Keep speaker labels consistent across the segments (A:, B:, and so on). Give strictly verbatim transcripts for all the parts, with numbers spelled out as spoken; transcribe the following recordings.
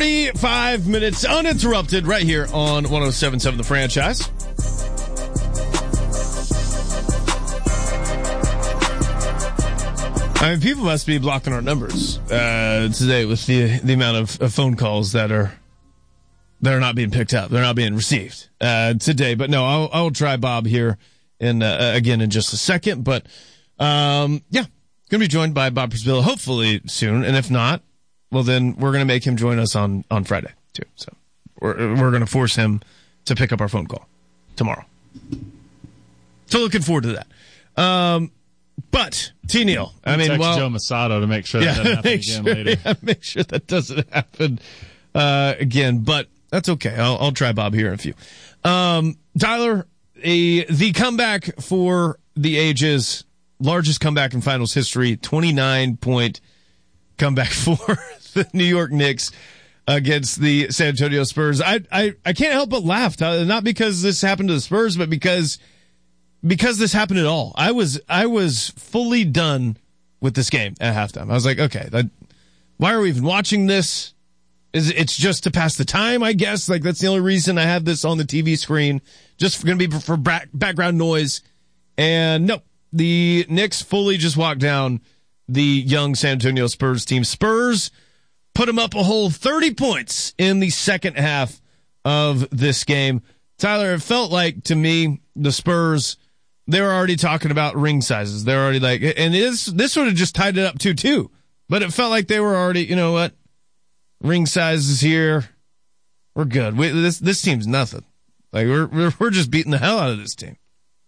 A: forty-five minutes uninterrupted right here on one oh seven point seven The Franchise. I mean, people must be blocking our numbers uh, today with the the amount of, of phone calls that are that are not being picked up. They're not being received uh, today. But no, I'll, I'll try Bob here in uh, again in just a second. But um, yeah, going to be joined by Bob Przybylo hopefully soon. And if not, well, then we're going to make him join us on, on Friday too. So we're we're going to force him to pick up our phone call tomorrow. So looking forward to that. Um, But, T. Neal, I mean,
B: text
A: well,
B: Joe Masato to make sure
A: yeah,
B: that doesn't happen
A: make
B: again
A: sure,
B: later.
A: Yeah, make sure that doesn't happen uh, again. But that's okay. I'll, I'll try Bob here in a few. Um, Tyler, a the comeback for the ages, largest comeback in finals history, twenty-nine point comeback for the New York Knicks against the San Antonio Spurs. I I, I can't help but laugh, Tyler, not because this happened to the Spurs, but because. Because this happened at all. I was I was fully done with this game at halftime. I was like, okay, that, why are we even watching this? Is it's just to pass the time, I guess? Like, that's the only reason I have this on the T V screen. Just going to be for back, background noise. And no, the Knicks fully just walked down the young San Antonio Spurs team. Spurs put them up a whole thirty points in the second half of this game. Tyler, it felt like, to me, the Spurs... they were already talking about ring sizes. They're already like, and this this sort of just tied it up too, too. But it felt like they were already, you know what? Ring sizes here. We're good. We, this this team's nothing. Like we're, we're we're just beating the hell out of this team.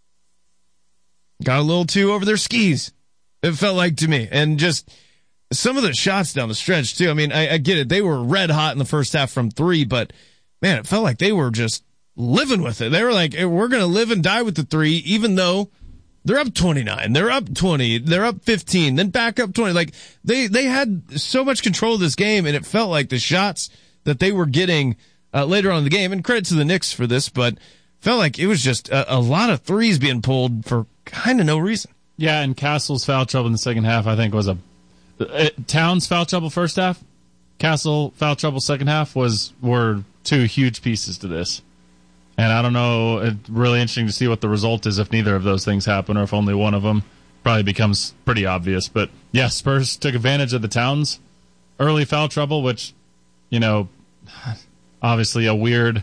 A: Got a little too over their skis. It felt like to me, and just some of the shots down the stretch too. I mean, I, I get it. They were red hot in the first half from three, but man, it felt like they were just living with it. They were like, hey, we're going to live and die with the three, even though they're up twenty-nine, they're up twenty, they're up fifteen, then back up twenty. Like they, they had so much control of this game, and it felt like the shots that they were getting uh, later on in the game, and credit to the Knicks for this, but felt like it was just a, a lot of threes being pulled for kind of no reason.
B: Yeah, and Castle's foul trouble in the second half, I think, was a uh, Towns foul trouble first half, Castle foul trouble second half was were two huge pieces to this. And I don't know, it's really interesting to see what the result is if neither of those things happen or if only one of them. Probably becomes pretty obvious. But, yeah, Spurs took advantage of the Towns early foul trouble, which, you know, obviously a weird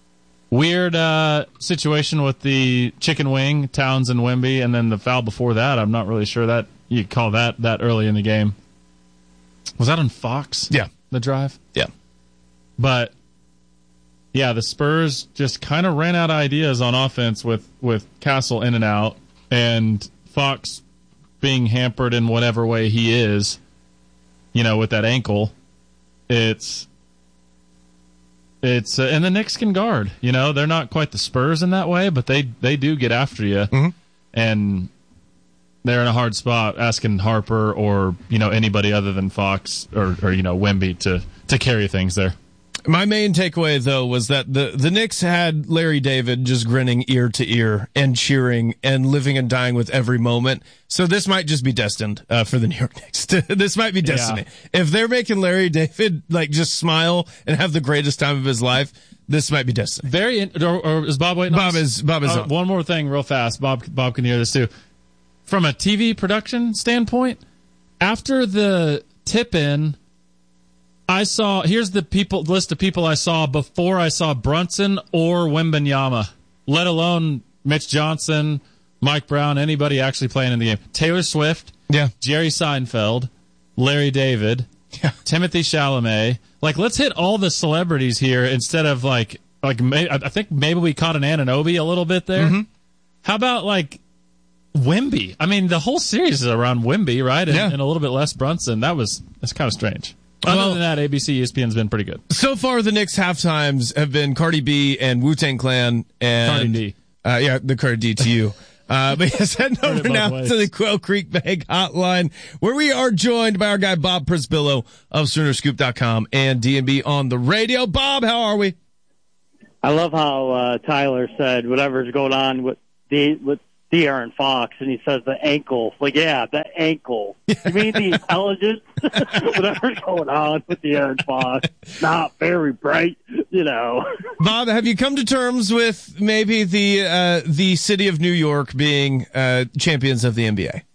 B: weird uh, situation with the chicken wing, Towns and Wemby, and then the foul before that. I'm not really sure that you could call that that early in the game. Was that on Fox?
A: Yeah.
B: The drive?
A: Yeah.
B: But... yeah, the Spurs just kind of ran out of ideas on offense with, with Castle in and out, and Fox being hampered in whatever way he is, you know, with that ankle. It's, it's, uh, and the Knicks can guard, you know, they're not quite the Spurs in that way, but they, they do get after you,
A: mm-hmm.
B: and they're in a hard spot asking Harper or, you know, anybody other than Fox or, or you know, Wemby to, to carry things there.
A: My main takeaway, though, was that the, the Knicks had Larry David just grinning ear to ear and cheering and living and dying with every moment. So this might just be destined uh, for the New York Knicks. This might be destiny. Yeah. If they're making Larry David like just smile and have the greatest time of his life, this might be destiny.
B: Very. In, or, or is Bob waiting?
A: Bob on is Bob is
B: uh,
A: on.
B: One more thing, real fast. Bob Bob can hear this too. From a T V production standpoint, after the tip in. I saw, here's the people list of people I saw before I saw Brunson or Wembanyama, let alone Mitch Johnson, Mike Brown, anybody actually playing in the game. Taylor Swift,
A: yeah,
B: Jerry Seinfeld, Larry David,
A: yeah.
B: Timothée Chalamet. Like, let's hit all the celebrities here instead of like, like I think maybe we caught an Anunoby a little bit there.
A: Mm-hmm.
B: How about like Wemby? I mean, the whole series is around Wemby, right? And,
A: yeah.
B: and a little bit less Brunson. That was, that's kind of strange. Other
A: well,
B: than that, A B C, E S P N's been pretty good.
A: So far, the Knicks halftimes have been Cardi B and Wu-Tang Clan. And,
B: Cardi D.
A: Uh, yeah, the Cardi D to you. Uh, but yes, head over now ways. to the Quail Creek Bank Hotline, where we are joined by our guy Bob Przybylo of Sooner Scoop dot com and D and B on the radio. Bob, how are we?
C: I love how uh, Tyler said whatever's going on with the with De'Aaron Fox, and he says the ankle. Like, yeah, the ankle. You mean the intelligence? Whatever's going on with De'Aaron Fox, not very bright, you know.
A: Bob, have you come to terms with maybe the uh, the city of New York being uh, champions of the N B A?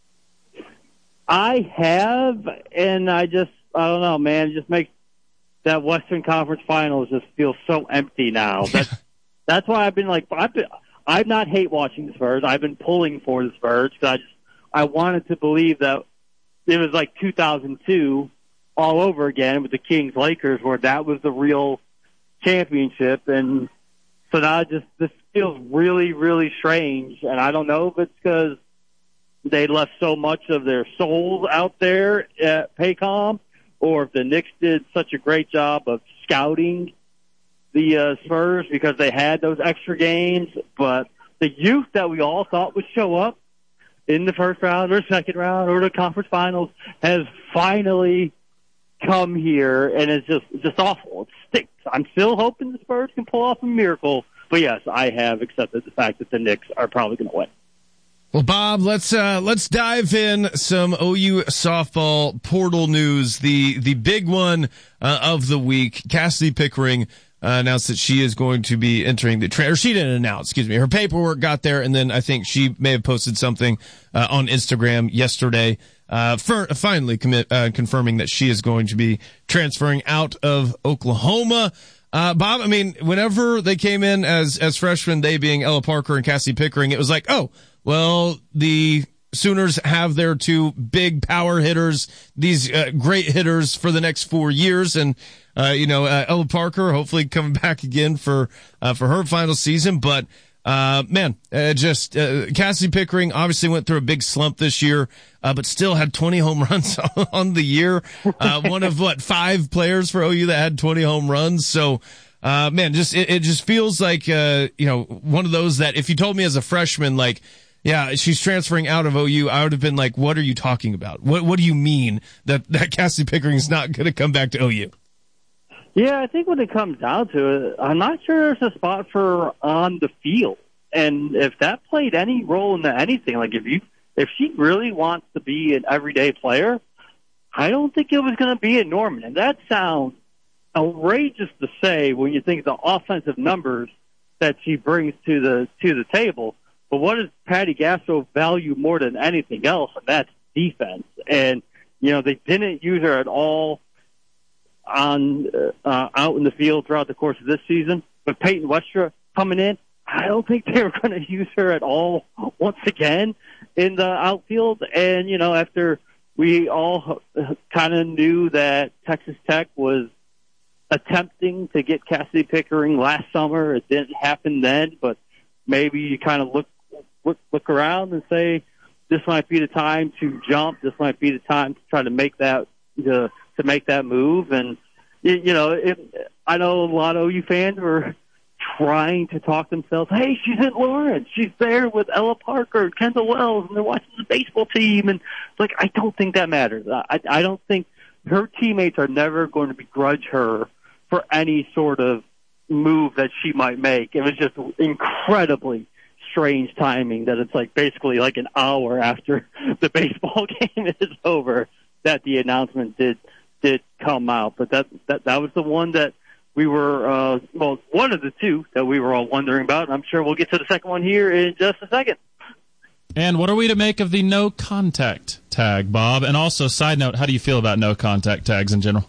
C: I have, and I just, I don't know, man. It just makes that Western Conference Finals just feel so empty now. That's, that's why I've been like, I've been, I'm not hate watching the Spurs. I've been pulling for the Spurs because I just I wanted to believe that it was like two thousand two all over again with the Kings Lakers, where that was the real championship. And so now it just this feels really really strange. And I don't know if it's because they left so much of their souls out there at Paycom, or if the Knicks did such a great job of scouting the uh, Spurs because they had those extra games. But the youth that we all thought would show up in the first round or second round or the conference finals has finally come here, and it's just just awful. It stinks. I'm still hoping the Spurs can pull off a miracle. But yes, I have accepted the fact that the Knicks are probably going to win.
A: Well, Bob, let's uh, let's dive in some O U softball portal news. The the big one uh, of the week: Cassidy Pickering Uh, announced that she is going to be entering the tra- or she didn't announce, excuse me. Her paperwork got there, and then I think she may have posted something uh, on Instagram yesterday, uh, for, finally commit, uh, confirming that she is going to be transferring out of Oklahoma. Uh, Bob, I mean, whenever they came in as as freshmen, they being Ella Parker and Cassie Pickering, it was like, oh, well, the Sooners have their two big power hitters, these uh, great hitters for the next four years. And, uh, you know, uh, Ella Parker hopefully coming back again for, uh, for her final season. But, uh, man, uh, just, uh, Cassie Pickering obviously went through a big slump this year, uh, but still had twenty home runs on the year. Uh, one of what, five players for O U that had twenty home runs. So, uh, man, just, it, it just feels like, uh, you know, one of those that if you told me as a freshman, like, yeah, she's transferring out of O U, I would have been like, what are you talking about? What What do you mean that, that Cassie Pickering is not going to come back to O U?
C: Yeah, I think when it comes down to it, I'm not sure there's a spot for her on the field. And if that played any role into anything, like if you, if she really wants to be an everyday player, I don't think it was going to be at Norman. And that sounds outrageous to say when you think of the offensive numbers that she brings to the to the table. But what does Patty Gasso value more than anything else? And that's defense. And, you know, they didn't use her at all on uh, out in the field throughout the course of this season. But Peyton Westra coming in, I don't think they were going to use her at all once again in the outfield. And, you know, after we all kind of knew that Texas Tech was attempting to get Cassidy Pickering last summer, it didn't happen then, but maybe you kind of look Look, look around and say, this might be the time to jump. This might be the time to try to make that to, to make that move. And you, you know, it, I know a lot of O U fans were trying to talk themselves. Hey, she's in Lawrence. She's there with Ella Parker and Kendall Wells, and they're watching the baseball team. And it's like, I don't think that matters. I, I don't think her teammates are never going to begrudge her for any sort of move that she might make. It was just incredibly strange timing that it's like basically like an hour after the baseball game is over that the announcement did did come out. But that that that was the one that we were uh well one of the two that we were all wondering about. I'm sure we'll get to the second one here in just a second.
B: And what are we to make of the no contact tag, Bob? And also, side note, how do you feel about no contact tags in general?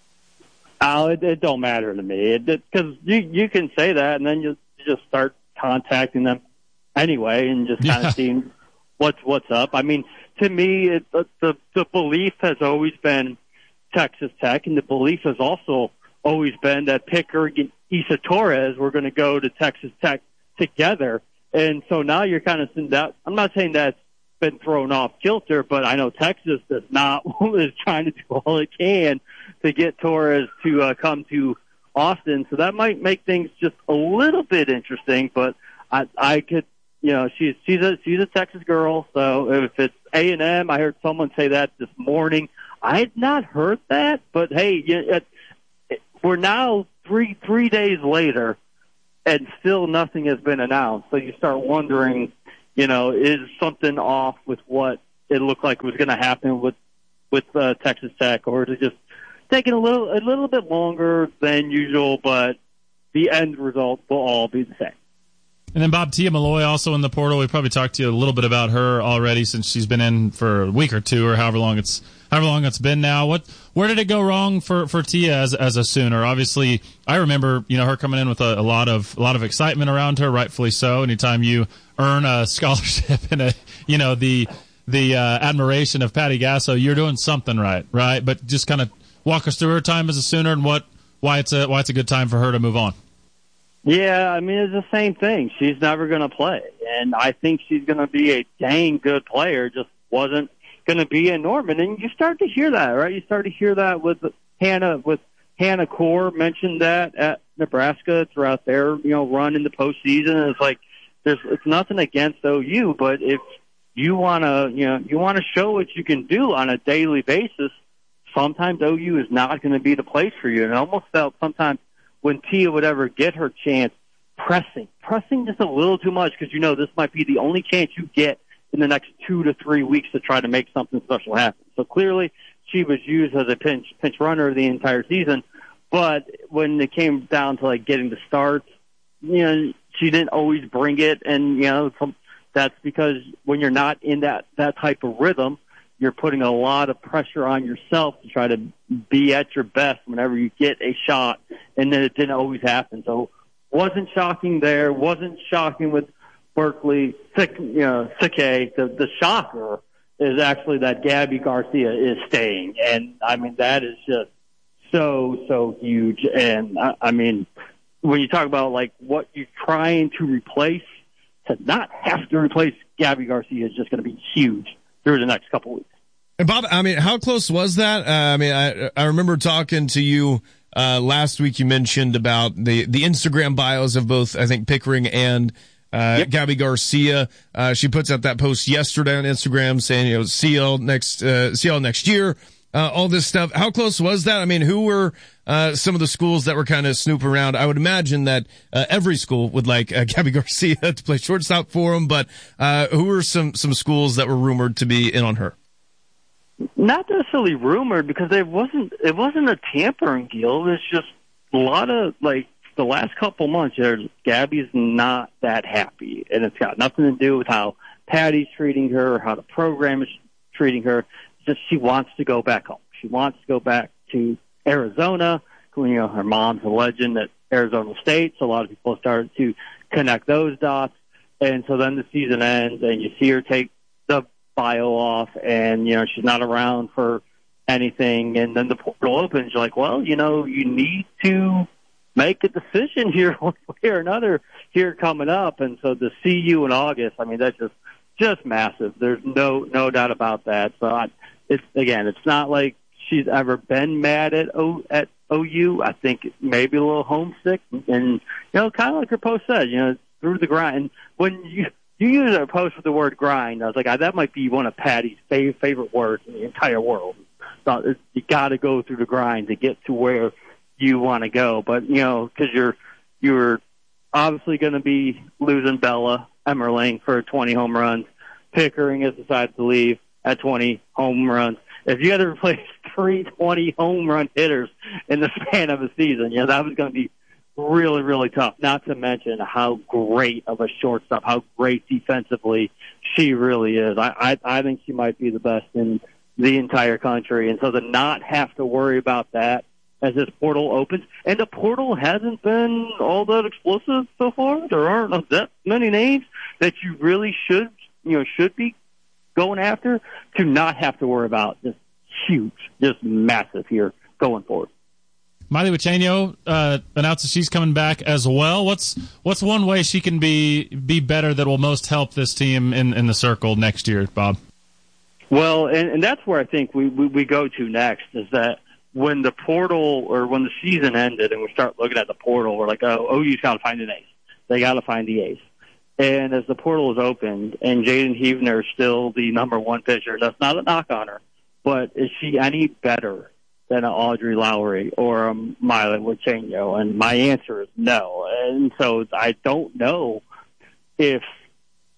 C: Oh, it, it don't matter to me. It because you you can say that and then you, you just start contacting them anyway, and just kind
B: Yeah.
C: of seeing what's what's up. I mean, to me, it, the, the the belief has always been Texas Tech, and the belief has also always been that Pickering and Issa Torres were going to go to Texas Tech together. And so now you're kind of seeing that. I'm not saying that's been thrown off kilter, but I know Texas does not is trying to do all it can to get Torres to uh, come to Austin. So that might make things just a little bit interesting, but I, I could. You know, she's she's a she's a Texas girl. So if it's A and M, I heard someone say that this morning. I had not heard that, but hey, you, it, it, we're now three three days later, and still nothing has been announced. So you start wondering, you know, is something off with what it looked like was going to happen with with uh, Texas Tech, or is it just taking a little a little bit longer than usual, but the end result will all be the same.
B: And then Bob, Tia Malloy also in the portal. We probably talked to you a little bit about her already since she's been in for a week or two, or however long it's however long it's been now. What where did it go wrong for, for Tia as as a Sooner? Obviously, I remember you know her coming in with a, a lot of a lot of excitement around her, rightfully so. Anytime you earn a scholarship and a you know the the uh, admiration of Patty Gasso, you're doing something right, right? But just kind of walk us through her time as a Sooner and what why it's a why it's a good time for her to move on.
C: Yeah, I mean, it's the same thing. She's never going to play, and I think she's going to be a dang good player, just wasn't going to be in Norman. And you start to hear that, right? You start to hear that with Hannah, with Hannah Core mentioned that at Nebraska throughout their, you know, run in the postseason. It's like, there's, it's nothing against O U, but if you want to, you know, you want to show what you can do on a daily basis, sometimes O U is not going to be the place for you. And it almost felt sometimes when Tia would ever get her chance, pressing, pressing just a little too much, because you know this might be the only chance you get in the next two to three weeks to try to make something special happen. So clearly she was used as a pinch pinch runner the entire season, but when it came down to like getting the starts, you know, she didn't always bring it, and you know that's because when you're not in that that type of rhythm, you're putting a lot of pressure on yourself to try to be at your best whenever you get a shot, and then it didn't always happen. So wasn't shocking there, wasn't shocking with Berkeley, Sick, you know, Sique. The, the shocker is actually that Gabby Garcia is staying. And, I mean, that is just so, so huge. And, I, I mean, when you talk about, like, what you're trying to replace, to not have to replace Gabby Garcia is just going to be huge through the next couple weeks.
A: And Bob, I mean, how close was that? Uh, I mean, I I remember talking to you uh, last week. You mentioned about the, the Instagram bios of both, I think, Pickering and uh, yep. Gabby Garcia. Uh, she puts out that post yesterday on Instagram saying, you know, see y'all next, uh, see y'all next year. Uh, all this stuff. How close was that? I mean, who were uh, some of the schools that were kind of snooping around? I would imagine that uh, every school would like uh, Gabby Garcia to play shortstop for them, but uh, who were some some schools that were rumored to be in on her?
C: Not necessarily rumored, because it wasn't it wasn't a tampering deal. It's just a lot of, like, the last couple months, there's, Gabby's not that happy, and it's got nothing to do with how Patty's treating her or how the program is treating her. It's just she wants to go back home. She wants to go back to Arizona. You know, her mom's a legend at Arizona State, so a lot of people started to connect those dots. And so then the season ends, and you see her take the bio off, and, you know, she's not around for anything. And then the portal opens. You're like, well, you know, you need to make a decision here one way or another here coming up. And so to see you in August, I mean, that's just just massive. There's no no doubt about that. So I, it's again, it's not like she's ever been mad at O at O U. I think maybe a little homesick, and you know, kind of like her post said, you know, through the grind. When you you use a post with the word grind, I was like, ah, that might be one of Patty's fav- favorite words in the entire world. So it's, you got to go through the grind to get to where you want to go. But you know, because you're you're obviously going to be losing Bella Emmerling for twenty home runs. Pickering has decided to leave at twenty home runs. If you had to replace three twenty home run hitters in the span of a season, you know, that was going to be really, really tough. Not to mention how great of a shortstop, how great defensively she really is. I, I, I think she might be the best in the entire country. And so to not have to worry about that as this portal opens, and the portal hasn't been all that explosive so far. There aren't that many names that you really should, you know, should be going after, to not have to worry about. Just huge, just massive here going forward.
B: Miley Wachenio uh, announces she's coming back as well. What's what's one way she can be be better that will most help this team in, in the circle next year, Bob?
C: Well, and, and that's where I think we, we, we go to next, is that when the portal, or when the season ended and we start looking at the portal, we're like, oh, O U's got to find an ace. They got to find the ace. And as the portal is opened, and Jaden Huebner is still the number one pitcher, that's not a knock on her, but is she any better than an Audrey Lowry or a Miley Wachenio? And my answer is no. And so I don't know if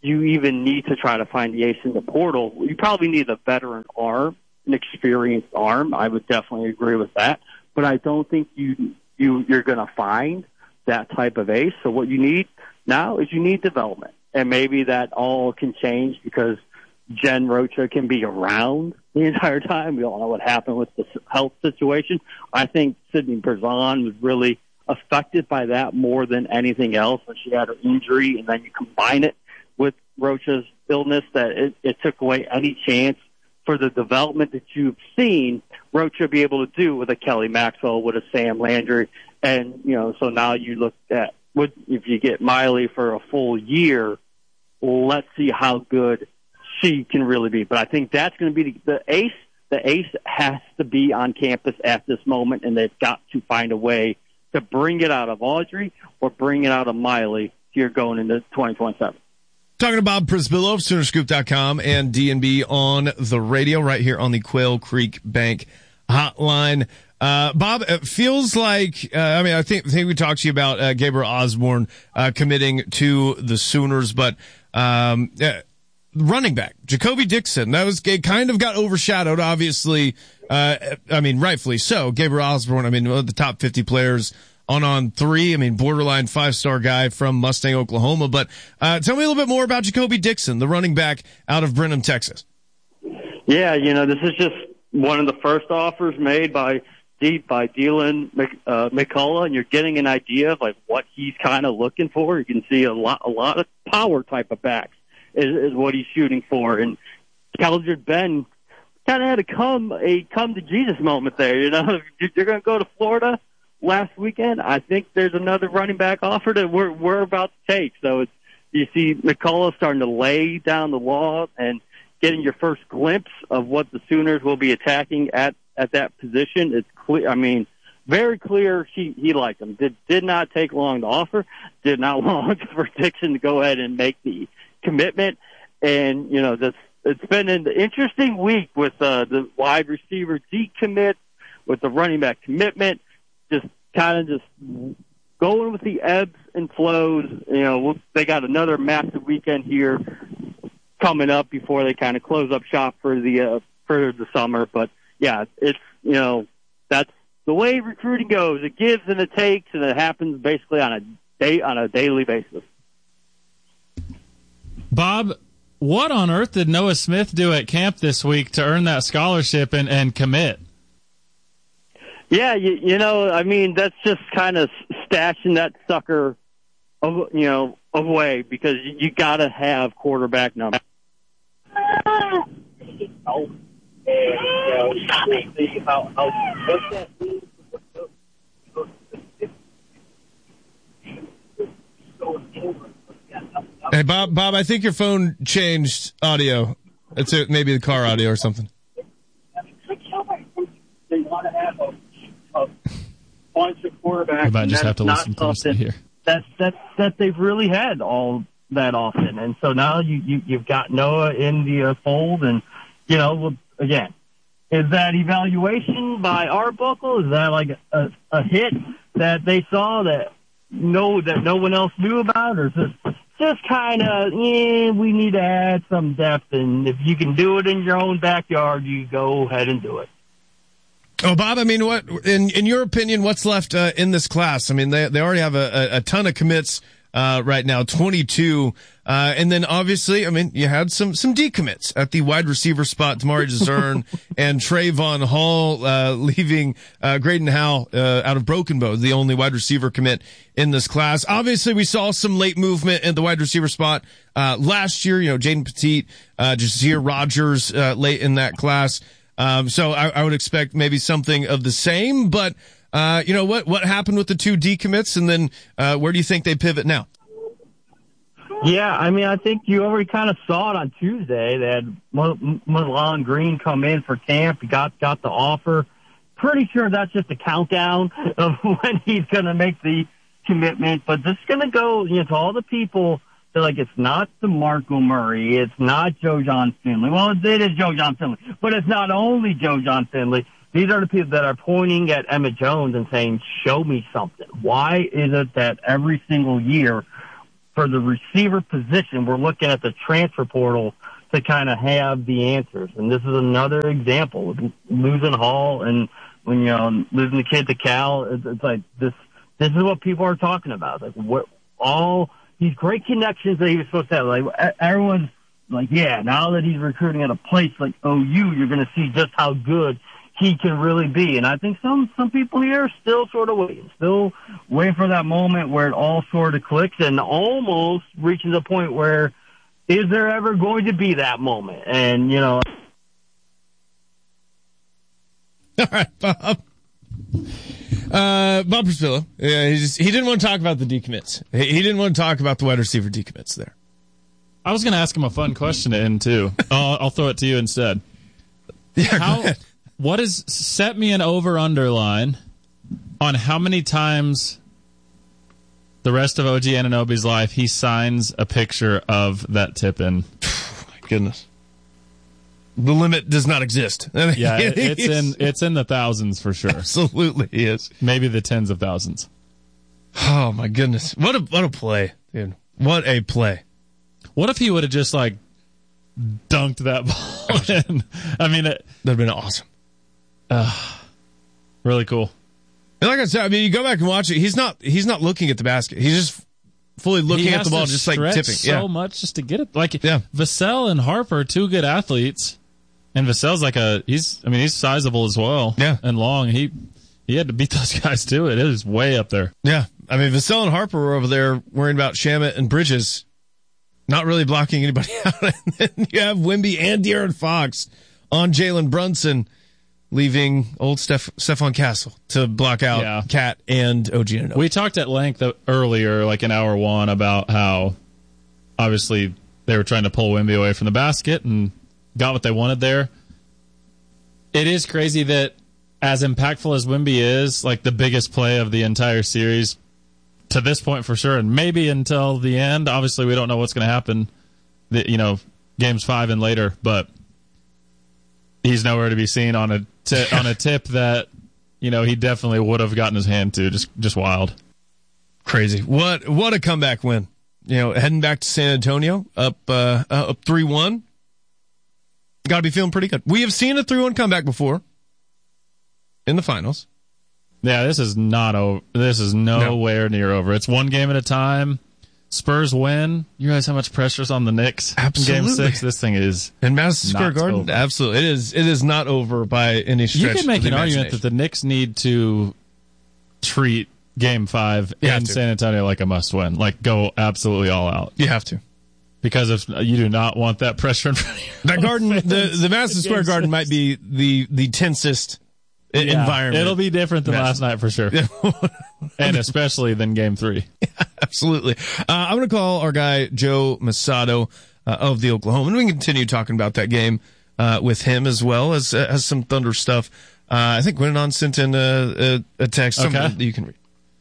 C: you even need to try to find the ace in the portal. You probably need a veteran arm, an experienced arm. I would definitely agree with that. But I don't think you, you, you're going to find that type of ace. So what you need now is you need development. And maybe that all can change because Jen Rocha can be around the entire time. We all know what happened with the health situation. I think Sydney Berzon was really affected by that more than anything else when she had her injury, and then you combine it with Rocha's illness, that it, it took away any chance for the development that you've seen Rocha be able to do with a Kelly Maxwell, with a Sam Landry. And, you know, so now you look at, what, if you get Miley for a full year, let's see how good she can really be. But I think that's going to be the, the ace. The ace has to be on campus at this moment, and they've got to find a way to bring it out of Audrey or bring it out of Miley here going into twenty twenty-seven.
A: Talking to Bob Prisbillo of Sooner Scoop dot com and D and B on the radio right here on the Quail Creek Bank hotline. Uh, Bob, it feels like, uh, I mean, I think, I think we talked to you about, uh, Gabriel Osborne, uh, committing to the Sooners, but, um, uh, running back, Jacoby Dixon, that was, it kind of got overshadowed, obviously, uh, I mean, rightfully so. Gabriel Osborne, I mean, one of the top fifty players on on three, I mean, borderline five-star guy from Mustang, Oklahoma, but, uh, tell me a little bit more about Jacoby Dixon, the running back out of Brenham, Texas.
C: Yeah, you know, this is just one of the first offers made by deep by Dylan uh, McCullough, and you're getting an idea of like what he's kind of looking for. You can see a lot, a lot of power type of backs is, is what he's shooting for. And Keldred Ben kind of had a come a come to Jesus moment there. You know, you're going to go to Florida last weekend. I think there's another running back offer that we're we're about to take. So it's, you see McCullough starting to lay down the law and getting your first glimpse of what the Sooners will be attacking at, at that position. It's clear. I mean, very clear he, he liked him. Did, did not take long to offer, did not long for Dixon to go ahead and make the commitment. And, you know, this, it's been an interesting week with uh, the wide receiver decommit, with the running back commitment, just kind of just going with the ebbs and flows. You know, they got another massive weekend here coming up before they kind of close up shop for the uh, for the summer. But yeah, it's, you know, that's the way recruiting goes. It gives and it takes, and it happens basically on a day on a daily basis.
B: Bob, what on earth did Noah Smith do at camp this week to earn that scholarship and, and commit?
C: Yeah, you, you know, I mean, that's just kind of stashing that sucker, you know, away, because you, you got to have quarterback number. Oh, stop it. How, how, what's that?
A: Hey, Bob, Bob, I think your phone changed audio. It's a, maybe the car audio or something.
C: They want to have a, a bunch of quarterbacks.
B: I might just have to listen closely here.
C: That, that, that they've really had all that often. And so now you, you, you've got Noah in the uh, fold. And, you know, again, is that evaluation by Arbuckle? Is that like a, a hit that they saw that no, that no one else knew about? Or is this just kind of, yeah, we need to add some depth, and if you can do it in your own backyard, you go ahead and do it.
A: Oh, Bob, I mean, what in in your opinion, what's left uh, in this class? I mean, they they already have a, a, a ton of commits uh, right now, twenty-two, uh, and then obviously, I mean, you had some some decommits at the wide receiver spot. Tamari Jazern and Trayvon Hall uh, leaving uh, Graydon Howe uh, out of Broken Bow, the only wide receiver commit in this class. Obviously, we saw some late movement at the wide receiver spot uh, last year. You know, Jaden Petit, uh, Jazir Rogers uh, late in that class. Um, so I, I would expect maybe something of the same, but, uh, you know, what, what happened with the two decommits, and then, uh, where do you think they pivot now?
C: Yeah, I mean, I think you already kind of saw it on Tuesday. They had Milan Green come in for camp, got, got the offer. Pretty sure that's just a countdown of when he's going to make the commitment, but this is going to go, you know, to all the people. They're like, it's not DeMarco Murray. It's not Joe John Finley. Well, it is Joe John Finley, but it's not only Joe John Finley. These are the people that are pointing at Emma Jones and saying, show me something. Why is it that every single year for the receiver position, we're looking at the transfer portal to kind of have the answers. And this is another example of losing Hall and when, you know, losing the kid to Cal. It's, it's like this, this is what people are talking about. Like what all these great connections that he was supposed to have. Like everyone's like, yeah, now that he's recruiting at a place like O U, you're going to see just how good he can really be. And I think some, some people here are still sort of waiting, still waiting for that moment where it all sort of clicks and almost reaches a point where is there ever going to be that moment? And, you know.
A: All right, Bob. Uh, Bob Przybylo. Yeah, he just, he didn't want to talk about the decommits. He, he didn't want to talk about the wide receiver decommits there.
B: I was going to ask him a fun question to end, too. I'll, I'll throw it to you instead.
A: Yeah,
B: how,
A: go ahead.
B: What is, set me an over-under line on how many times the rest of O G Anunoby's life he signs a picture of that tip-in.
A: Oh, my goodness. The limit does not exist. I mean,
B: yeah, it, it's in it's in the thousands for sure.
A: Absolutely is.
B: Maybe the tens of thousands.
A: Oh, my goodness. What a, what a play, dude. What a play.
B: What if he would have just, like, dunked that ball in? I mean, it
A: that would have been awesome.
B: Uh, really cool.
A: And like I said, I mean, you go back and watch it. He's not. He's not looking at the basket. He's just fully looking
B: he
A: at the ball,
B: to
A: just like
B: stretch
A: tipping.
B: So
A: yeah.
B: much just to get it. Like
A: yeah.
B: Vassell and Harper, are two good athletes, and Vassell's like a. He's. I mean, he's sizable as well.
A: Yeah.
B: And long. He he had to beat those guys too. It is way up there.
A: Yeah. I mean, Vassell and Harper were over there worrying about Shamet and Bridges, not really blocking anybody out. And then you have Wemby and De'Aaron Fox on Jalen Brunson, leaving old Steph, Stephon Castle to block out
B: yeah.
A: Cat and O G Anunoby.
B: We talked at length earlier, like in hour one, about how obviously they were trying to pull Wemby away from the basket and got what they wanted there. It is crazy that as impactful as Wemby is, like the biggest play of the entire series to this point for sure, and maybe until the end. Obviously, we don't know what's going to happen, the, you know, games five and later, but he's nowhere to be seen on a t- on a tip that, you know, he definitely would have gotten his hand to. Just just wild.
A: Crazy. What what a comeback win. You know, heading back to San Antonio, up uh, uh, up three one. Got to be feeling pretty good. We have seen a three one comeback before in the finals.
B: Yeah, this is not over. This is nowhere no. near over. It's one game at a time. Spurs win. You realize how much pressure's on the Knicks?
A: Absolutely.
B: In game six, this thing is
A: in Madison Square Garden.
B: Over.
A: Absolutely, it is. It is not over by any stretch.
B: You can make
A: of the
B: an argument that the Knicks need to treat Game Five
A: you
B: in San Antonio like a must-win. Like go absolutely all out.
A: You have to,
B: because if you do not want that pressure in front of you.
A: That Garden, the the Madison Square Garden, might be the the tensest
B: yeah,
A: environment.
B: It'll be different than
A: Madison.
B: last night for sure, and especially than Game Three.
A: Yeah, absolutely. Uh, I'm going to call our guy Joe Masato uh, of the Oklahoma, and we can continue talking about that game uh, with him as well as uh, as some Thunder stuff. Uh, I think Gwennon sent in a, a, a text
B: okay.
A: that you can read.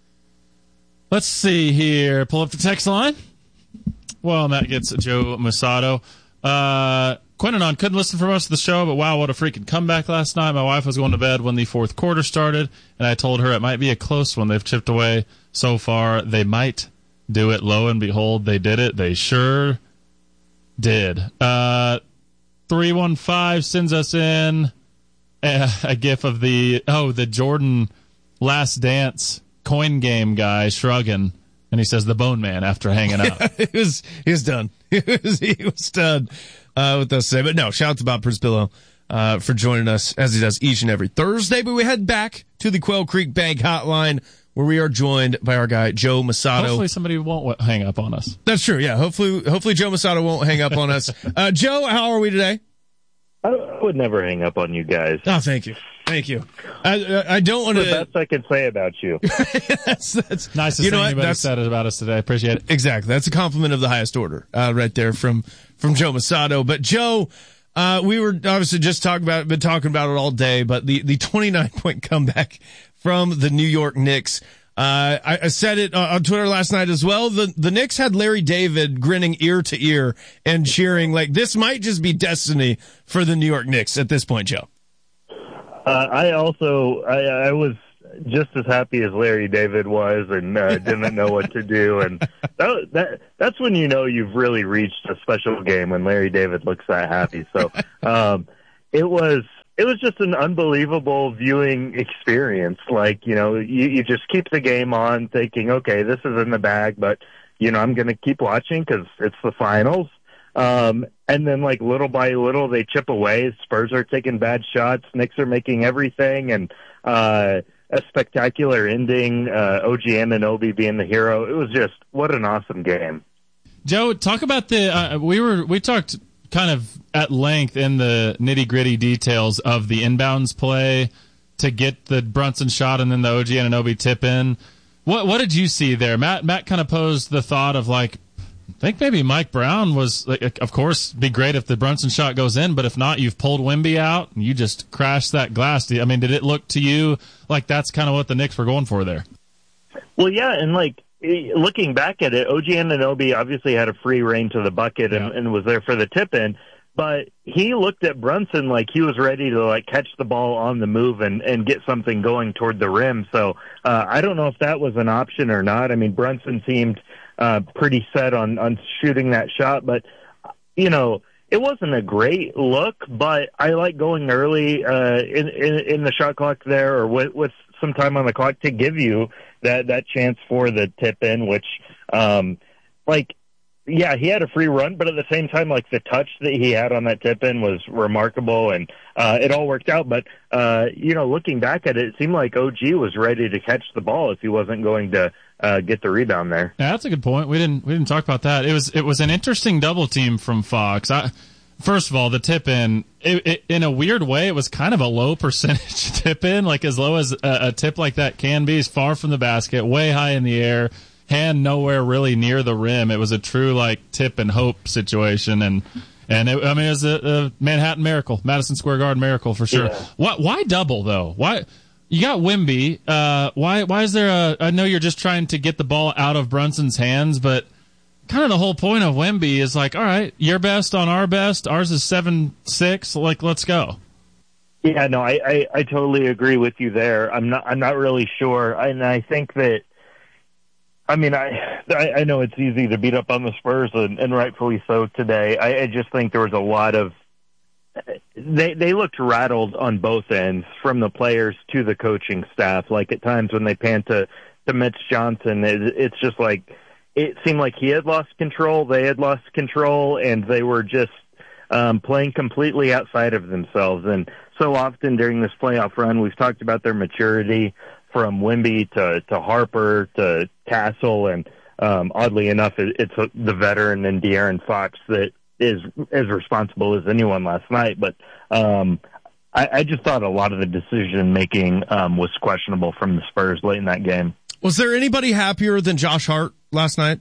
B: Let's see here. Pull up the text line. Well, that gets Joe Masato. Uh, Quinnanon couldn't listen for most of the show, but wow, what a freaking comeback last night. My wife was going to bed when the fourth quarter started, and I told her it might be a close one. They've chipped away so far. They might do it. Lo and behold, they did it. They sure did. Uh, three one five sends us in a, a gif of the, oh, the Jordan Last Dance coin game guy shrugging. And he says the Bone Man after hanging out.
A: Yeah, he was he was done. He was, he was done uh, with us today. But no, shout out to Bob Przybylo uh, for joining us as he does each and every Thursday. But we head back to the Quail Creek Bank Hotline where we are joined by our guy Joe Masato.
B: Hopefully somebody won't hang up on us.
A: That's true. Yeah. Hopefully, hopefully Joe Masato won't hang up on us. Uh, Joe, how are we today?
D: I would never hang up on you guys.
A: Oh, thank you. Thank you. I I don't want to.
D: The best I can say about you.
A: that's that's
B: nicest
A: you know
B: thing
A: what?
B: anybody
A: That's,
B: said about us today. I appreciate it.
A: Exactly. That's a compliment of the highest order, uh, right there from from Joe Masato. But Joe, uh, we were obviously just talking about been talking about it all day. But the the twenty-nine point comeback from the New York Knicks. Uh, I, I said it on Twitter last night as well. The the Knicks had Larry David grinning ear to ear and cheering like this might just be destiny for the New York Knicks at this point, Joe.
D: Uh, I also, I, I was, just as happy as Larry David was, and uh, didn't know what to do. And that, that that's when you know you've really reached a special game, when Larry David looks that happy. So um, it was it was just an unbelievable viewing experience. Like, you know, you, you just keep the game on, thinking, okay, this is in the bag, but you know, I'm going to keep watching because it's the finals. Um, and then, like, little by little, they chip away. Spurs are taking bad shots. Knicks are making everything. And uh, a spectacular ending, uh, O G Anunoby being the hero. It was just, what an awesome game.
B: Joe, talk about the uh, – we were we talked kind of at length in the nitty-gritty details of the inbounds play to get the Brunson shot and then the O G Anunoby tip in. What what did you see there? Matt Matt kind of posed the thought of, like, I think maybe Mike Brown was, like, of course, be great if the Brunson shot goes in, but if not, you've pulled Wemby out and you just crashed that glass. I mean, did it look to you like that's kind of what the Knicks were going for there?
D: Well, yeah, and, like, looking back at it, O G Anunoby obviously had a free reign to the bucket and, yeah. and was there for the tip-in, but he looked at Brunson like he was ready to, like, catch the ball on the move and, and get something going toward the rim. So uh, I don't know if that was an option or not. I mean, Brunson seemed uh, pretty set on, on shooting that shot, but, you know, it wasn't a great look, but I like going early uh, in, in, in the shot clock there, or with, with some time on the clock to give you that, that chance for the tip-in, which, um, like, yeah, he had a free run, but at the same time, like, the touch that he had on that tip-in was remarkable, and uh, it all worked out. But, uh, you know, looking back at it, it seemed like O G was ready to catch the ball if he wasn't going to uh, get the rebound there.
B: Yeah, that's a good point. We didn't we didn't talk about that. It was it was an interesting double team from Fox. I, first of all, the tip-in, it, it, in a weird way, it was kind of a low percentage tip-in, like as low as a, a tip like that can be. It's far from the basket, way high in the air. Hand nowhere really near the rim. It was a true, like, tip and hope situation, and and it, I mean, it was a, a Manhattan miracle, Madison Square Garden miracle for sure. Yeah. Why why double though? Why you got Wemby? Uh, why why is there a? I know you're just trying to get the ball out of Brunson's hands, but kind of the whole point of Wemby is like, all right, your best on our best. Ours is seven six. Like, let's go.
D: Yeah, no, I, I I totally agree with you there. I'm not I'm not really sure, and I think that. I mean, I I know it's easy to beat up on the Spurs, and, and rightfully so today. I, I just think there was a lot of they they looked rattled on both ends, from the players to the coaching staff. Like, at times when they panned to to Mitch Johnson, it, it's just like it seemed like he had lost control, they had lost control, and they were just um, playing completely outside of themselves. And so often during this playoff run, we've talked about their maturity, from Wemby to, to Harper to Castle, and um, oddly enough, it, it's a, the veteran and De'Aaron Fox that is as responsible as anyone last night. But um, I, I just thought a lot of the decision making um, was questionable from the Spurs late in that game.
A: Was there anybody happier than Josh Hart last night?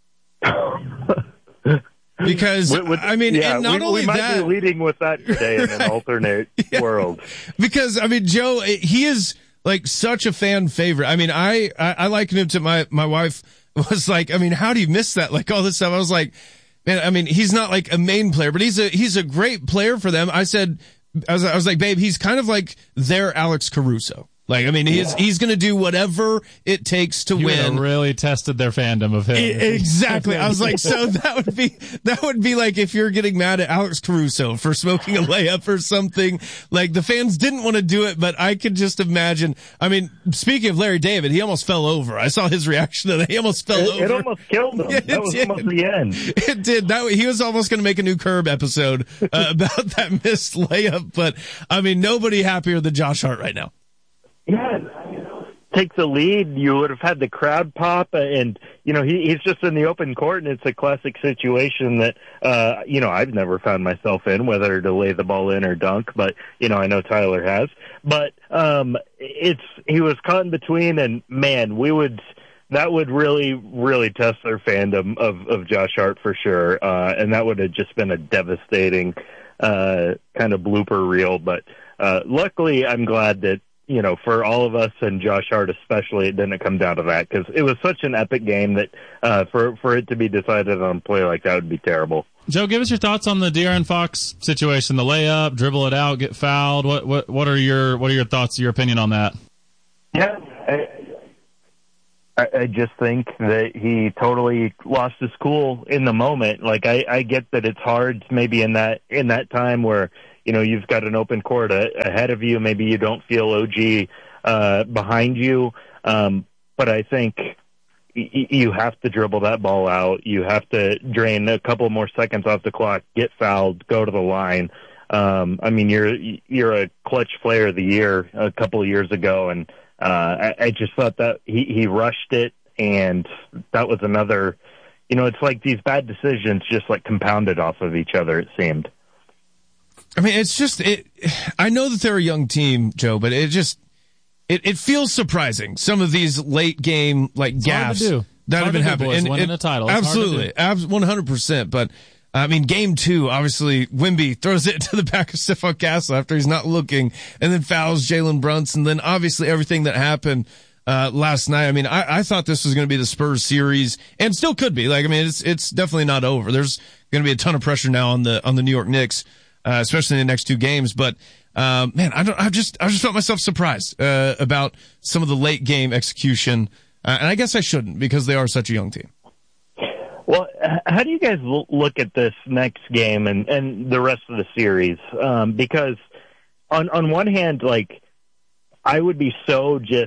A: Because,
D: with, with,
A: I mean,
D: yeah,
A: and not
D: we,
A: only
D: we might
A: that,
D: be leading with that today in an alternate yeah. world.
A: Because, I mean, Joe, he is like such a fan favorite. I mean, I, I, I liken him to my, my wife was like, I mean, how do you miss that? Like all this stuff. I was like, man, I mean, he's not like a main player, but he's a, he's a great player for them. I said, I was, I was like, babe, he's kind of like their Alex Caruso. Like, I mean, he's, yeah. he's going to do whatever it takes to
B: you
A: win.
B: Really tested their fandom of him.
A: It, exactly. I was like, so that would be, that would be like if you're getting mad at Alex Caruso for smoking a layup or something. Like, the fans didn't want to do it, but I could just imagine. I mean, speaking of Larry David, he almost fell over. I saw his reaction to that. He almost fell
D: it,
A: over.
D: It almost killed him. Yeah, that was did. almost the end.
A: It did. That he was almost going to make a new Curb episode uh, about that missed layup. But I mean, nobody happier than Josh Hart right now.
D: Yeah. Take the lead, you would have had the crowd pop, and you know he, he's just in the open court, and it's a classic situation that uh, you know I've never found myself in, whether to lay the ball in or dunk. But you know I know Tyler has. But um, it's he was caught in between, and man, we would that would really really test their fandom of of Josh Hart for sure, uh, and that would have just been a devastating uh, kind of blooper reel. But uh, luckily, I'm glad that. You know, for all of us and Josh Hart especially, it didn't come down to that because it was such an epic game that uh, for for it to be decided on a play like that would be terrible.
B: Joe, give us your thoughts on the De'Aaron Fox situation, the layup, dribble it out, get fouled. What what what are your what are your thoughts, your opinion on that?
D: Yeah, I, I just think that he totally lost his cool in the moment. Like I, I get that it's hard, maybe in that in that time where you know you've got an open court a, ahead of you. Maybe you don't feel O G uh, behind you, um, but I think y- you have to dribble that ball out. You have to drain a couple more seconds off the clock, get fouled, go to the line. Um, I mean, you're you're a clutch player of the year a couple of years ago, and uh, I, I just thought that he, he rushed it, and that was another. You know, it's like these bad decisions just like compounded off of each other. It seemed.
A: I mean, it's just it. I know that they're a young team, Joe, but it just it, it feels surprising. Some of these late game like
B: it's
A: gaffes that have been happening.
B: And, winning a title, it's
A: absolutely, one hundred percent. But I mean, game two, obviously, Wemby throws it to the back of Stephon Castle after he's not looking, and then fouls Jalen Brunson. Then obviously everything that happened uh last night. I mean, I, I thought this was going to be the Spurs series, and still could be. Like, I mean, it's it's definitely not over. There's going to be a ton of pressure now on the on the New York Knicks, uh, especially in the next two games. But um, man, I don't. I just I just felt myself surprised uh, about some of the late game execution, uh, and I guess I shouldn't because they are such a young team.
D: Well, how do you guys look at this next game and, and the rest of the series? Um, because on on one hand, like, I would be so just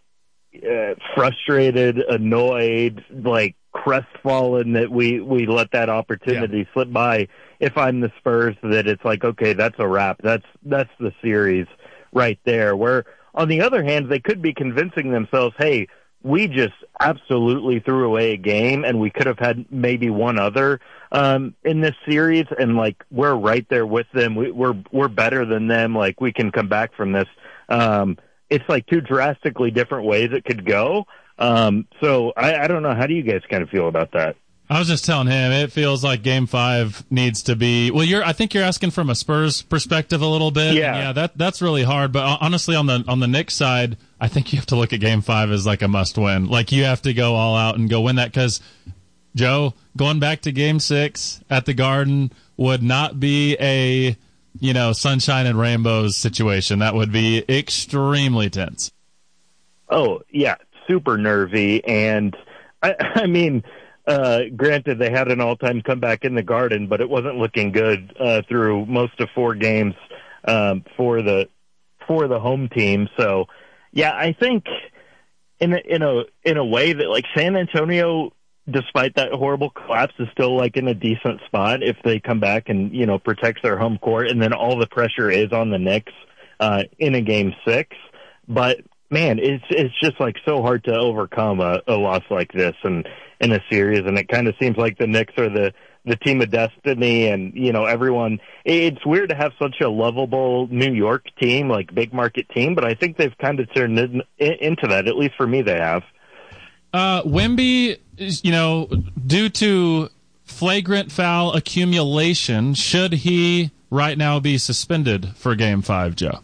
D: uh, frustrated, annoyed, like crestfallen that we, we let that opportunity yeah. slip by. If I'm the Spurs, that it's like, okay, that's a wrap. That's that's the series right there. Where on the other hand, they could be convincing themselves, hey, we just absolutely threw away a game, and we could have had maybe one other um, in this series, and like we're right there with them. We, we're we're better than them. Like we can come back from this. Um, it's like two drastically different ways it could go. Um, so I, I don't know. How do you guys kind of feel about that?
B: I was just telling him it feels like Game Five needs to be. Well, you're. I think you're asking from a Spurs perspective a little bit.
D: Yeah,
B: yeah. That that's really hard. But honestly, on the on the Knicks side, I think you have to look at Game Five as like a must win. Like you have to go all out and go win that because Joe, going back to Game Six at the Garden would not be a you know sunshine and rainbows situation. That would be extremely tense.
D: Oh yeah, super nervy, and I, I mean. Uh, granted, they had an all-time comeback in the Garden, but it wasn't looking good uh, through most of four games um, for the for the home team. So, yeah, I think in a, in a in a way that like San Antonio, despite that horrible collapse, is still like in a decent spot if they come back and you know protects their home court, and then all the pressure is on the Knicks uh, in a game six. But man, it's it's just like so hard to overcome a, a loss like this, and. in a series, and it kind of seems like the Knicks are the, the team of destiny, and, you know, everyone, it's weird to have such a lovable New York team, like big market team, but I think they've kind of turned in, in, into that, at least for me they have.
B: Uh, Wemby, you know, due to flagrant foul accumulation, should he right now be suspended for Game five, Joe?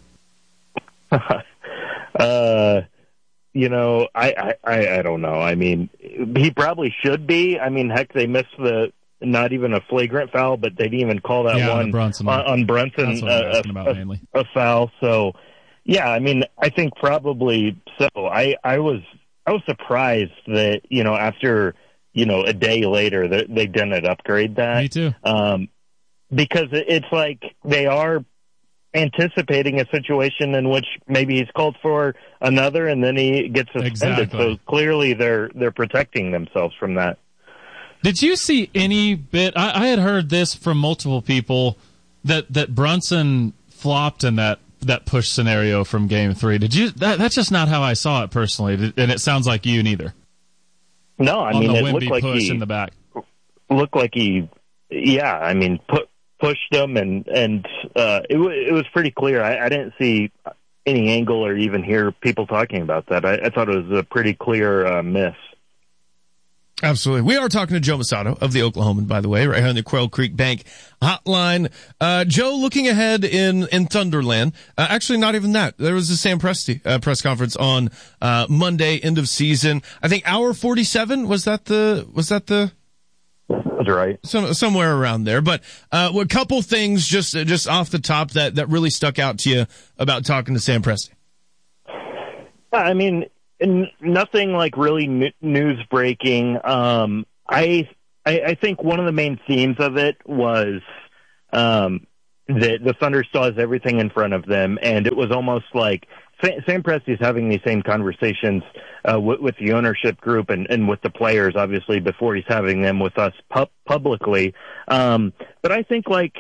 D: uh... You know, I, I, I don't know. I mean, he probably should be. I mean, heck, they missed the not even a flagrant foul, but they didn't even call that
B: yeah,
D: one
B: Brunson.
D: on, on Brunson
B: That's what I'm asking
D: a,
B: about
D: a,
B: mainly.
D: a foul. So, yeah, I mean, I think probably so. I, I was I was surprised that you know after you know a day later that they didn't upgrade that.
B: Me too.
D: Um, because it's like they are anticipating a situation in which maybe he's called for another and then he gets suspended.
B: Exactly.
D: So clearly they're they're protecting themselves from that.
B: Did you see any bit? I, I had heard this from multiple people that, that Brunson flopped in that, that push scenario from Game Three. Did you? That, that's just not how I saw it personally, and it sounds like you neither.
D: No, I
B: On
D: mean
B: the
D: it
B: Wemby
D: looked like
B: push
D: he
B: in the back.
D: Looked like he, yeah. I mean, put. pushed them, and and uh, it, w- it was pretty clear. I, I didn't see any angle or even hear people talking about that. I, I thought it was a pretty clear uh, miss.
A: Absolutely. We are talking to Joe Mussatto of the Oklahoman, by the way, right here on the Quail Creek Bank hotline. Uh, Joe, looking ahead in, in Thunderland, uh, actually not even that. There was a Sam Presti uh, press conference on uh, Monday, end of season. I think hour forty-seven, was that the, was that the?
D: That's right.
A: Some, somewhere around there. But uh, a couple things just just off the top that, that really stuck out to you about talking to Sam Presti.
D: I mean, n- nothing like really n- news breaking. Um, I, I I think one of the main themes of it was um, that the Thunder still has everything in front of them, and it was almost like Sam Presti's having these same conversations uh, with, with the ownership group and, and with the players, obviously, before he's having them with us pu- publicly. Um, but I think, like,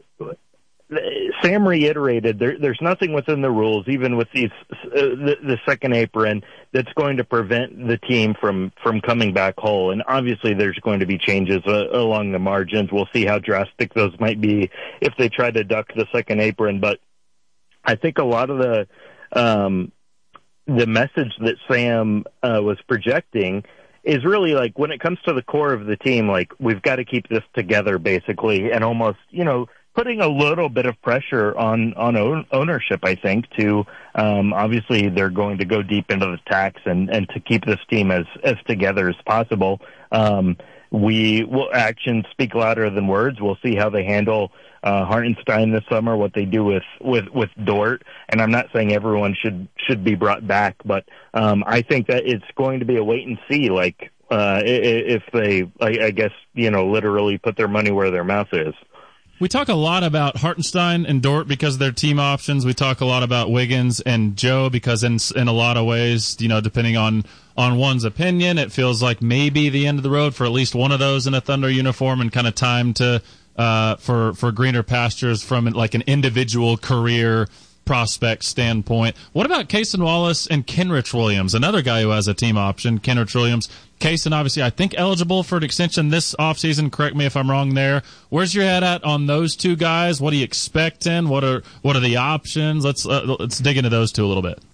D: Sam reiterated, there, there's nothing within the rules, even with these uh, the, the second apron, that's going to prevent the team from, from coming back whole. And obviously there's going to be changes uh, along the margins. We'll see how drastic those might be if they try to duck the second apron. But I think a lot of the um, the message that Sam uh, was projecting is really like, when it comes to the core of the team, like, we've got to keep this together, basically, and almost, you know, putting a little bit of pressure on, on own, ownership, I think, to, um, obviously they're going to go deep into the tax and, and to keep this team as, as together as possible. Um, we will actions speak louder than words. We'll see how they handle, uh, Hartenstein this summer, what they do with, with, with Dort. And I'm not saying everyone should, should be brought back, but, um, I think that it's going to be a wait and see, like, uh, if they, I, I guess, you know, literally put their money where their mouth is.
B: We talk a lot about Hartenstein and Dort because of their team options. We talk a lot about Wiggins and Joe because in in a lot of ways, you know, depending on, on one's opinion, it feels like maybe the end of the road for at least one of those in a Thunder uniform, and kind of time to uh, for for greener pastures from like an individual career prospect standpoint. What about Cason Wallace and Kenrich Williams, another guy who has a team option? Kenrich Williams, Cason, obviously, I think eligible for an extension this offseason. Correct me if I'm wrong there. Where's your head at on those two guys? What are you expecting? What are what are the options? Let's uh, let's dig into those two a little bit.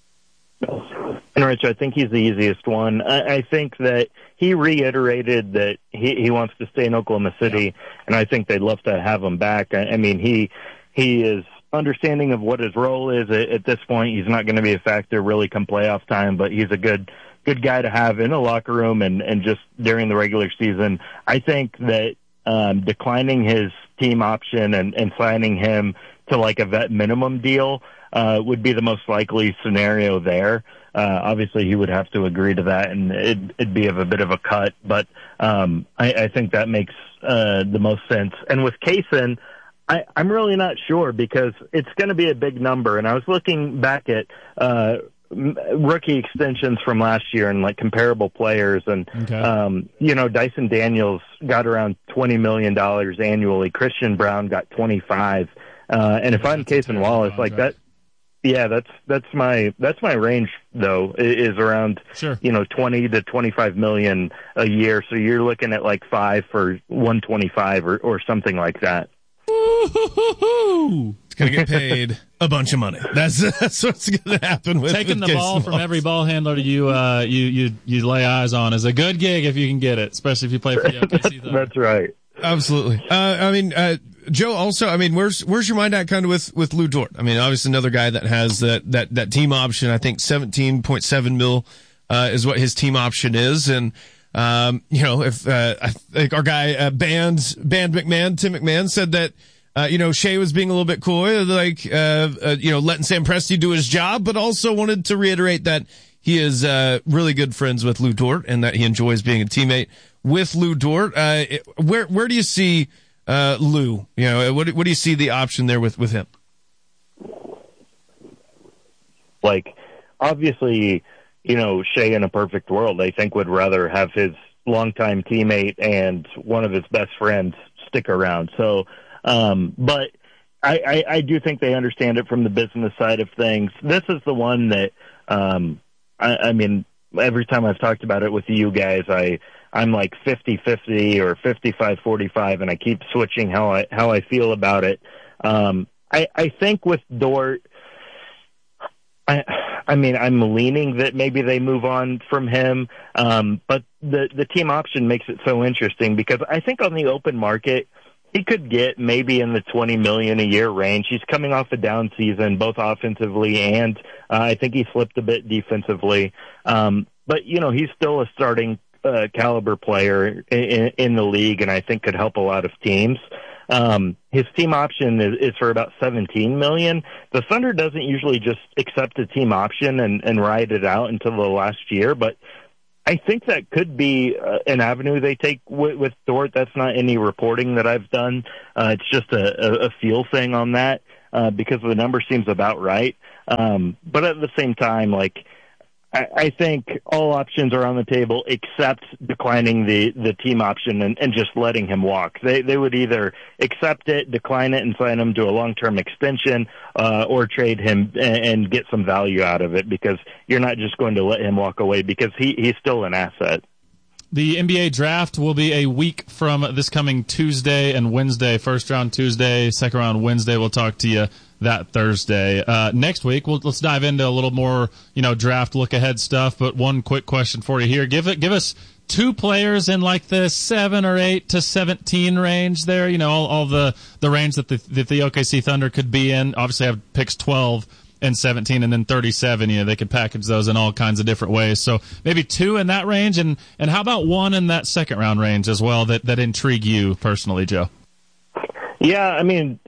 D: Kenrich, I think he's the easiest one. I, I think that he reiterated that he, he wants to stay in Oklahoma City, yeah. and I think they'd love to have him back. I, I mean, he he is understanding of what his role is at, at this point. He's not going to be a factor really come playoff time, but he's a good good guy to have in the locker room and, and just during the regular season. I think that um, declining his team option and, and signing him to like a vet minimum deal uh, would be the most likely scenario there. Uh, obviously, he would have to agree to that, and it'd, it'd be of a bit of a cut, but um, I, I think that makes uh, the most sense. And with Cason, I, I'm really not sure because it's going to be a big number. And I was looking back at uh, rookie extensions from last year and like comparable players. And, okay. um, you know, Dyson Daniels got around twenty million dollars annually. Christian Braun got twenty-five. Uh, and if I'm Cason Wallace, like that, yeah, that's, that's my, that's my range though, is around,
B: sure.
D: you know, twenty to twenty-five million a year. So you're looking at like five for one twenty-five or, or something like that.
A: It's going to get paid a bunch of money. That's that's what's going to happen with
B: taking
A: with
B: the ball from every ball handler you uh you you you lay eyes on is a good gig if you can get it, especially if you play for the O K C.
D: That's right.
A: Absolutely. Uh, I mean, uh, Joe. Also, I mean, where's where's your mind at kind of with with Lou Dort? I mean, obviously another guy that has that that that team option. I think seventeen point seven mil uh, is what his team option is, and. Um, you know, if, uh, I think our guy, uh, Band, Band McMahon, Tim McMahon said that, uh, you know, Shea was being a little bit coy, like, uh, uh, you know, letting Sam Presti do his job, but also wanted to reiterate that he is, uh, really good friends with Lou Dort and that he enjoys being a teammate with Lou Dort. Uh, where, where do you see, uh, Lou? You know, what, what do you see the option there with, with him?
D: Like, obviously, you know, Shea in a perfect world, I think would rather have his longtime teammate and one of his best friends stick around. So, um, but I, I, I do think they understand it from the business side of things. This is the one that, um, I, I mean, every time I've talked about it with you guys, I, I'm like fifty-fifty or fifty-five forty-five, and I keep switching how I, how I feel about it. Um, I, I think with Dort, I, I mean, I'm leaning that maybe they move on from him, um, but the the team option makes it so interesting because I think on the open market he could get maybe in the twenty million a year range. He's coming off a down season, both offensively and uh, I think he slipped a bit defensively. Um, but you know, he's still a starting uh, caliber player in, in the league, and I think could help a lot of teams. Um, his team option is, is for about seventeen million dollars. The Thunder doesn't usually just accept a team option and, and ride it out until the last year, but I think that could be uh, an avenue they take with, with Dort. That's not any reporting that I've done. Uh, it's just a, a, a feel thing on that uh, because the number seems about right. Um, but at the same time, like, I, I think all options are on the table except declining the, the team option and, and just letting him walk. They they would either accept it, decline it, and sign him to a long-term extension, uh, or trade him and, and get some value out of it, because you're not just going to let him walk away because he, he's still an asset.
B: The N B A draft will be a week from this coming Tuesday and Wednesday. First round Tuesday, second round Wednesday. We'll talk to you that Thursday. Uh, next week, we'll, let's dive into a little more, you know, draft look ahead stuff. But one quick question for you here: give it, give us two players in like the seven or eight to seventeen range. There, you know, all, all the the range that the that the O K C Thunder could be in. Obviously, have picks twelve and seventeen, and then thirty-seven. You know, they could package those in all kinds of different ways. So maybe two in that range, and and how about one in that second round range as well that that intrigue you personally, Joe?
D: Yeah, I mean,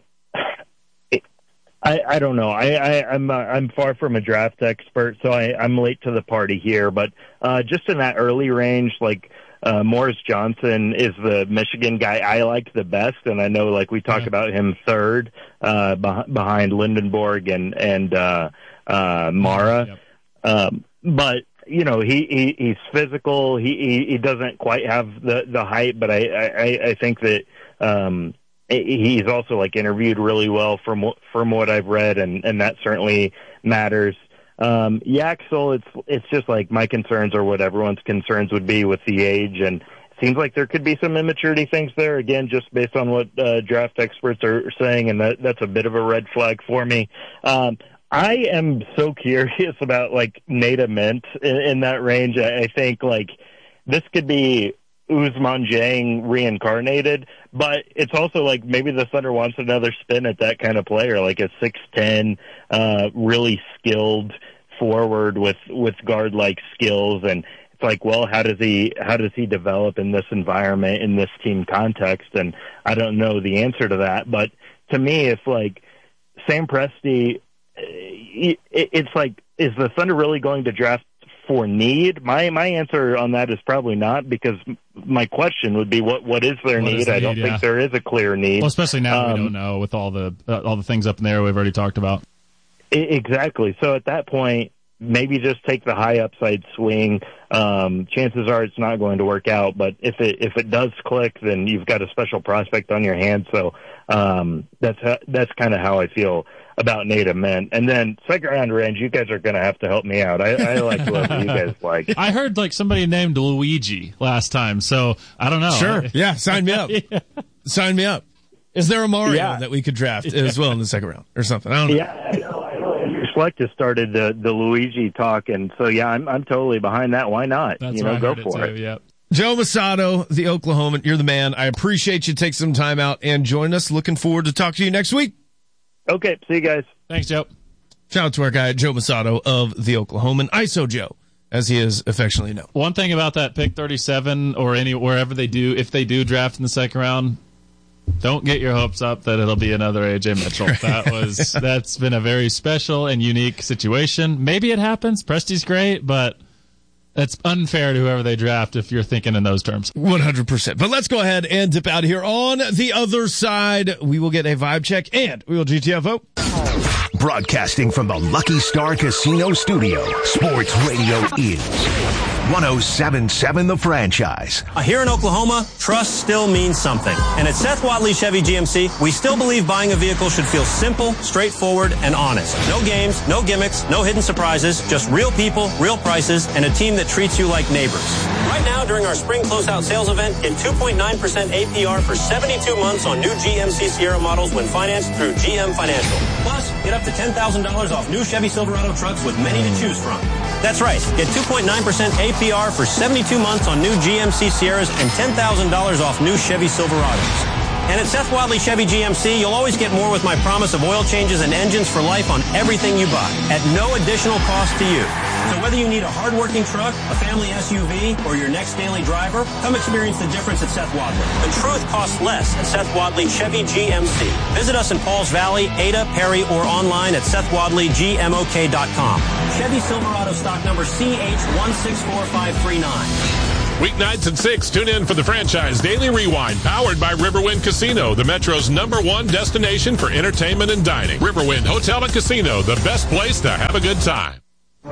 D: I, I don't know. I, I, I'm uh, I'm far from a draft expert, so I, I'm late to the party here. But uh, just in that early range, like uh, Morris Johnson is the Michigan guy I like the best, and I know like we talk yeah. about him third uh, beh- behind Lindenborg and and uh, uh, Mara. Yep. Um, but you know he, he he's physical. He, he he doesn't quite have the the height, but I I, I think that. Um, He's also like interviewed really well from from what I've read, and, and that certainly matters. Um, Yaxel, it's it's just like my concerns are what everyone's concerns would be with the age, and it seems like there could be some immaturity things there. Again, just based on what uh, draft experts are saying, and that that's a bit of a red flag for me. Um, I am so curious about like Nate Ament in, in that range. I, I think like this could be Ousmane Dieng reincarnated, but it's also like maybe the Thunder wants another spin at that kind of player, like a six ten, uh, really skilled forward with, with guard-like skills. And it's like, well, how does he, how does he develop in this environment, in this team context? And I don't know the answer to that, but to me, it's like Sam Presti, it's like, is the Thunder really going to draft for need? My my answer on that is probably not, because my question would be what what is their what need? Is the I don't need, think yeah. there is a clear need.
B: Well, especially now um, we don't know with all the uh, all the things up in the air we've already talked about.
D: Exactly. So at that point, maybe just take the high upside swing. Um, chances are it's not going to work out, but if it if it does click, then you've got a special prospect on your hands. So um, that's that's kind of how I feel about Nate Ament. And then second round range, you guys are going to have to help me out. I, I like whoever you guys like.
B: I heard like somebody named Luigi last time, so I don't know.
A: Sure. Yeah, sign me up. yeah. Sign me up. Is there a Mario yeah. that we could draft yeah. as well in the second round or something? I don't know.
D: Yeah, I know. I know. Andrew Fleck just started the, the Luigi talk, and so, yeah, I'm I'm totally behind that. Why not?
B: That's
D: you know, go
B: it
D: for
B: it.
D: it.
B: Yep.
A: Joe Mussatto, the Oklahoman, you're the man. I appreciate you take some time out and join us. Looking forward to talking to you next week.
D: Okay, see you guys.
B: Thanks, Joe.
A: Shout out to our guy, Joe Mussatto of the Oklahoman, I S O Joe, as he is affectionately known.
B: One thing about that pick thirty-seven or any wherever they do, if they do draft in the second round, don't get your hopes up that it'll be another A J Mitchell. That was that's been a very special and unique situation. Maybe it happens. Presti's great, but that's unfair to whoever they draft if you're thinking in those terms.
A: one hundred percent. But let's go ahead and dip out of here. On the other side, we will get a vibe check and we will G T F O.
E: Broadcasting from the Lucky Star Casino Studio, Sports Radio is one oh seven point seven The Franchise.
F: Here in Oklahoma, trust still means something. And at Seth Watley Chevy G M C, we still believe buying a vehicle should feel simple, straightforward, and honest. No games, no gimmicks, no hidden surprises, just real people, real prices, and a team that treats you like neighbors. Right now, during our spring closeout sales event, get two point nine percent A P R for seventy-two months on new G M C Sierra models when financed through G M Financial. Plus, get up to ten thousand dollars off new Chevy Silverado trucks with many to choose from. That's right. Get two point nine percent A P R for seventy-two months on new G M C Sierras and ten thousand dollars off new Chevy Silverados. And at Seth Watley Chevy G M C, you'll always get more with my promise of oil changes and engines for life on everything you buy at no additional cost to you. So whether you need a hard-working truck, a family S U V, or your next daily driver, come experience the difference at Seth Wadley. The truth costs less at Seth Wadley Chevy G M C. Visit us in Pauls Valley, Ada, Perry, or online at seth wadley g m o k dot com. Chevy Silverado stock number C H one six four five three nine.
G: Weeknights at six, tune in for the Franchise Daily Rewind, powered by Riverwind Casino, the Metro's number one destination for entertainment and dining. Riverwind Hotel and Casino, the best place to have a good time.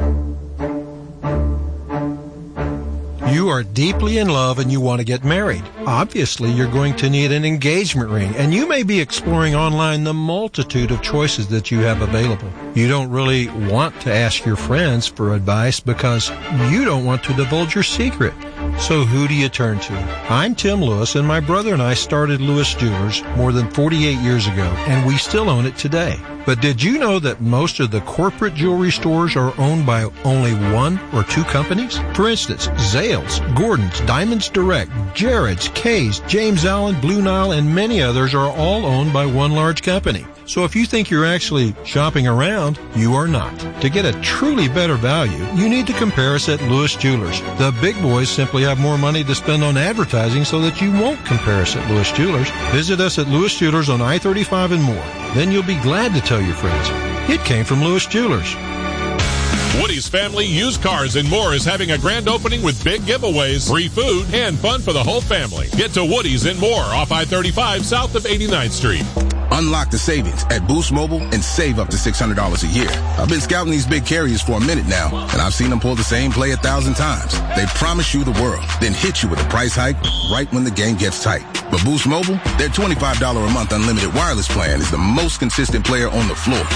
H: You are deeply in love and you want to get married. Obviously, you're going to need an engagement ring, and you may be exploring online the multitude of choices that you have available. You don't really want to ask your friends for advice because you don't want to divulge your secret. So who do you turn to? I'm Tim Lewis, and my brother and I started Lewis Jewelers more than forty-eight years ago, and we still own it today. But did you know that most of the corporate jewelry stores are owned by only one or two companies? For instance, Zales, Gordon's, Diamonds Direct, Jared's, Kay's, James Allen, Blue Nile, and many others are all owned by one large company. So if you think you're actually shopping around, you are not. To get a truly better value, you need to compare us at Lewis Jewelers. The big boys simply have more money to spend on advertising so that you won't compare us at Lewis Jewelers. Visit us at Lewis Jewelers on I thirty-five and more. Then you'll be glad to tell your friends. It came from Lewis Jewelers.
G: Woody's Family Used Cars and More is having a grand opening with big giveaways, free food, and fun for the whole family. Get to Woody's and More off I thirty-five south of eighty-ninth Street.
I: Unlock the savings at Boost Mobile and save up to six hundred dollars a year. I've been scouting these big carriers for a minute now, and I've seen them pull the same play a thousand times. They promise you the world, then hit you with a price hike right when the game gets tight. But Boost Mobile, their twenty-five dollars a month unlimited wireless plan is the most consistent player on the floor.